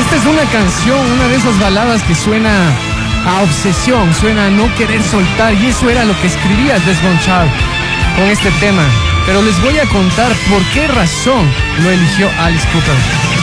Esta es una canción, una de esas baladas que suena a obsesión, suena a no querer soltar, y eso era lo que escribía Desmond Child con este tema. Pero les voy a contar por qué razón lo eligió Alice Cooper.